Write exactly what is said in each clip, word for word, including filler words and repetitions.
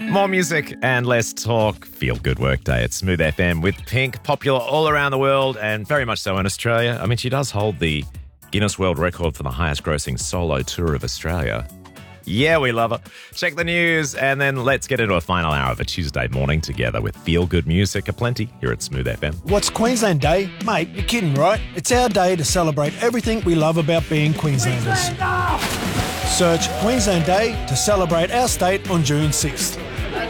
More music and less talk. Feel good work day at Smooth F M with Pink, popular all around the world and very much so in Australia. I mean, she does hold the Guinness World Record for the highest grossing solo tour of Australia. Yeah, we love her. Check the news and then let's get into a final hour of a Tuesday morning together with feel good music aplenty here at Smooth F M. What's Queensland Day? Mate, you're kidding, right? It's our day to celebrate everything we love about being Queenslanders. Search Queensland Day to celebrate our state on June sixth.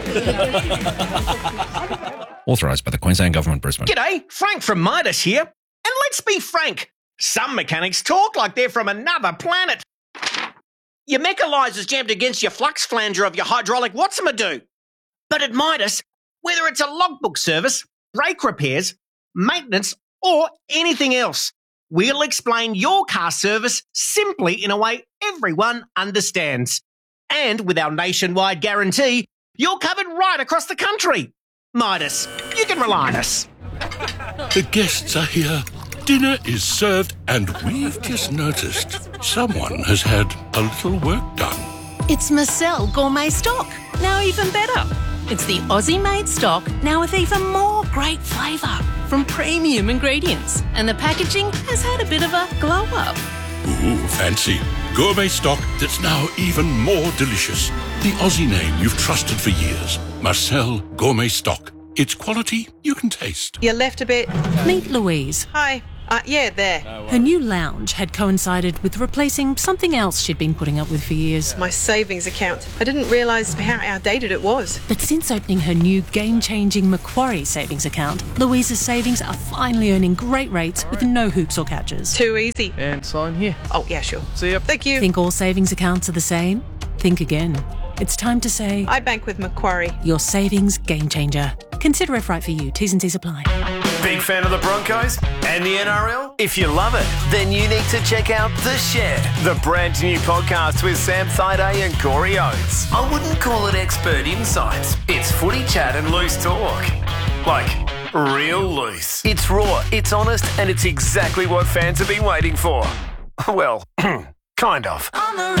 Authorised by the Queensland Government, Brisbane. G'day, Frank from Midas here. And let's be frank, some mechanics talk like they're from another planet. Your mechanizer's jammed against your flux flanger of your hydraulic what's-a-do. But at Midas, whether it's a logbook service, brake repairs, maintenance, or anything else, we'll explain your car service simply in a way everyone understands. And with our nationwide guarantee, you're covered right across the country. Midas, you can rely on us. The guests are here. Dinner is served, and we've just noticed someone has had a little work done. It's Marcel Gourmet Stock, now even better. It's the Aussie-made stock, now with even more great flavour from premium ingredients. And the packaging has had a bit of a glow-up. Ooh, fancy. Gourmet stock that's now even more delicious. The Aussie name you've trusted for years. Marcel Gourmet Stock. It's quality you can taste. You left a bit. Meet Louise. Hi. Uh, yeah, there. Her new lounge had coincided with replacing something else she'd been putting up with for years. My savings account. I didn't realise how outdated it was. But since opening her new game-changing Macquarie savings account, Louise's savings are finally earning great rates with no hoops or catches. Too easy. And sign here. Oh, yeah, sure. See ya. Thank you. Think all savings accounts are the same? Think again. It's time to say... I bank with Macquarie. Your savings game changer. Consider if right for you. T's and C's apply. Big fan of the Broncos and the N R L? If you love it, then you need to check out The Shed, the brand new podcast with Sam Thaiday and Corey Oates. I wouldn't call it expert insights. It's footy chat and loose talk. Like, real loose. It's raw, it's honest, and it's exactly what fans have been waiting for. Well, kind of.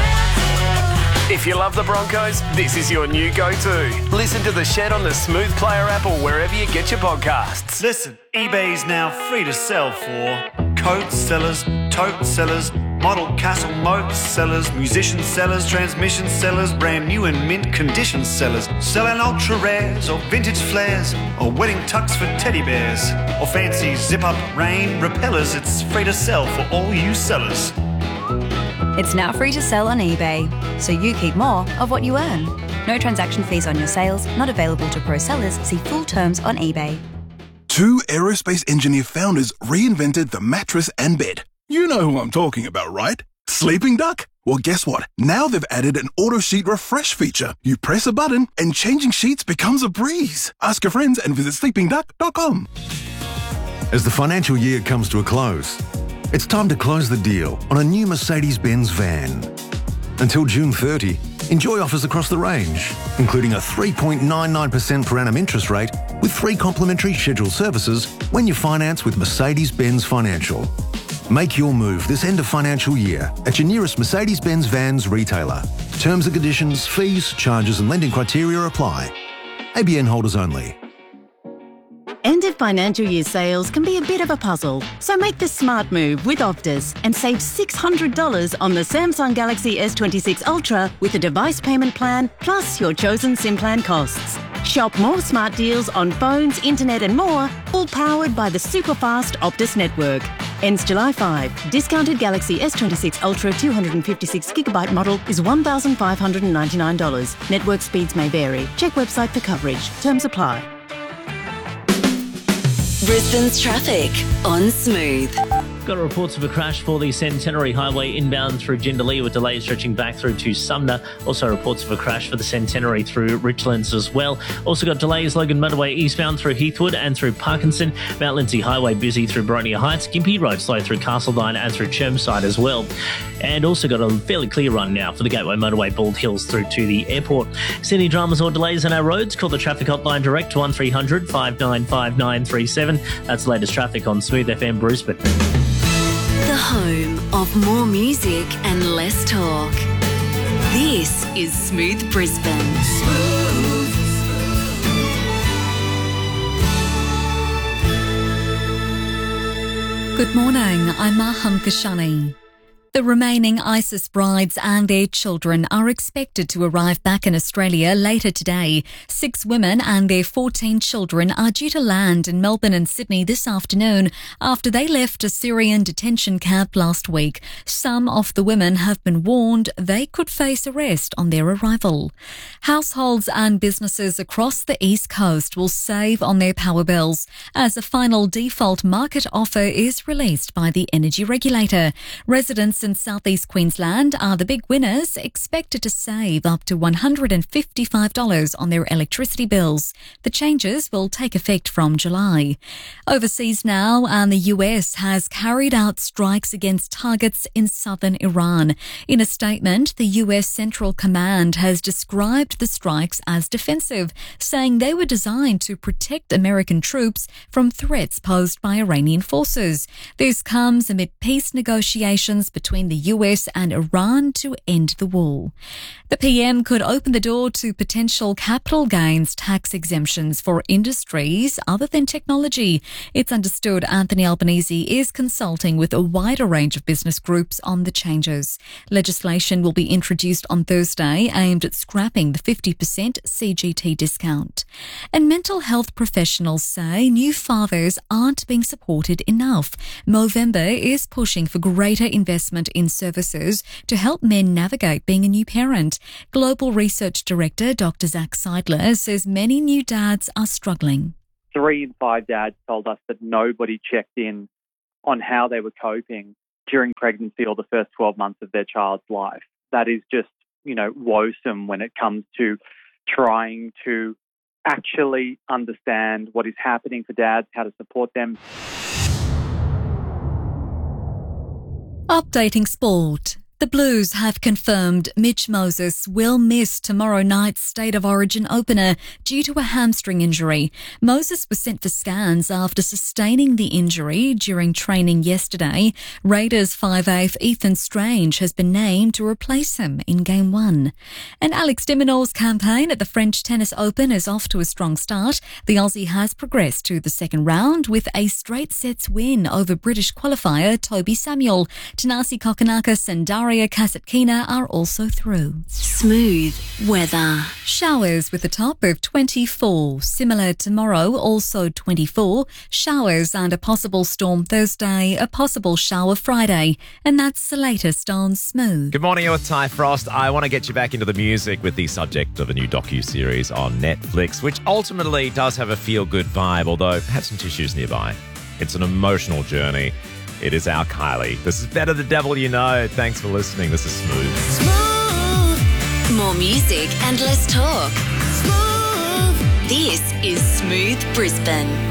If you love the Broncos, this is your new go-to. Listen to The Shed on the Smooth Player app or wherever you get your podcasts. Listen, eBay is now free to sell for coat sellers, tote sellers, model castle moat sellers, musician sellers, transmission sellers, brand new and mint condition sellers, selling ultra rares or vintage flares or wedding tux for teddy bears or fancy zip-up rain repellers. It's free to sell for all you sellers. It's now free to sell on eBay, so you keep more of what you earn. No transaction fees on your sales, not available to pro sellers. See full terms on eBay. Two aerospace engineer founders reinvented the mattress and bed. You know who I'm talking about, right? Sleeping Duck? Well, guess what? Now they've added an auto sheet refresh feature. You press a button and changing sheets becomes a breeze. Ask your friends and visit sleeping duck dot com. As the financial year comes to a close, it's time to close the deal on a new Mercedes-Benz van. Until June thirtieth, enjoy offers across the range, including a three point nine nine percent per annum interest rate with three complimentary scheduled services when you finance with Mercedes-Benz Financial. Make your move this end of financial year at your nearest Mercedes-Benz Vans retailer. Terms and conditions, fees, charges and lending criteria apply. A B N holders only. End of financial year sales can be a bit of a puzzle, so make the smart move with Optus and save six hundred dollars on the Samsung Galaxy S twenty-six Ultra with a device payment plan plus your chosen SIM plan costs. Shop more smart deals on phones, internet and more, all powered by the super fast Optus network. Ends July fifth. Discounted Galaxy S twenty-six Ultra two hundred fifty-six gigabyte model is one thousand five hundred ninety-nine dollars. Network speeds may vary. Check website for coverage. Terms apply. Brisbane's traffic on Smooth. Got reports of a crash for the Centenary Highway inbound through Jindalee with delays stretching back through to Sumner. Also reports of a crash for the Centenary through Richlands as well. Also got delays Logan Motorway eastbound through Heathwood and through Parkinson. Mount Lindsay Highway busy through Boronia Heights. Gympie Road slow through Castledine and through Chermside as well. And also got a fairly clear run now for the Gateway Motorway Bald Hills through to the airport. See any dramas or delays on our roads? Call the traffic hotline direct to one three hundred five nine five nine three seven. That's the latest traffic on Smooth F M Brisbane. The home of more music and less talk. This is Smooth Brisbane. Smooth. Good morning, I'm Maham Kashani. The remaining ISIS brides and their children are expected to arrive back in Australia later today. Six women and their fourteen children are due to land in Melbourne and Sydney this afternoon after they left a Syrian detention camp last week. Some of the women have been warned they could face arrest on their arrival. Households and businesses across the East Coast will save on their power bills as a final default market offer is released by the energy regulator. Residents in southeast Queensland are the big winners, expected to save up to one hundred fifty-five dollars on their electricity bills. The changes will take effect from July. Overseas now, and the U S has carried out strikes against targets in southern Iran. In a statement, the U S Central Command has described the strikes as defensive, saying they were designed to protect American troops from threats posed by Iranian forces. This comes amid peace negotiations between between the U S and Iran to end the war. The P M could open the door to potential capital gains tax exemptions for industries other than technology. It's understood Anthony Albanese is consulting with a wider range of business groups on the changes. Legislation will be introduced on Thursday aimed at scrapping the fifty percent C G T discount. And mental health professionals say new fathers aren't being supported enough. Movember is pushing for greater investment in services to help men navigate being a new parent. Global Research Director Doctor Zach Seidler says many new dads are struggling. Three in five dads told us that nobody checked in on how they were coping during pregnancy or the first twelve months of their child's life. That is just, you know, woeful when it comes to trying to actually understand what is happening for dads, how to support them. Updating sport. The Blues have confirmed Mitch Moses will miss tomorrow night's State of Origin opener due to a hamstring injury. Moses was sent for scans after sustaining the injury during training yesterday. Raiders five-eighth Ethan Strange has been named to replace him in Game one. And Alex de Minaur's campaign at the French Tennis Open is off to a strong start. The Aussie has progressed to the second round with a straight sets win over British qualifier Toby Samuel. Tanasi Kokonakis and Daria Kasatkina are also through. Smooth weather. Showers with a top of twenty-four. Similar tomorrow, also twenty-four. Showers and a possible storm Thursday, a possible shower Friday. And that's the latest on Smooth. Good morning, you're with Ty Frost. I want to get you back into the music with the subject of a new docu-series on Netflix, which ultimately does have a feel-good vibe, although have some tissues nearby. It's an emotional journey. It is our Kylie. This is Better the Devil You Know. Thanks for listening. This is Smooth. Smooth. More music and less talk. Smooth. This is Smooth Brisbane.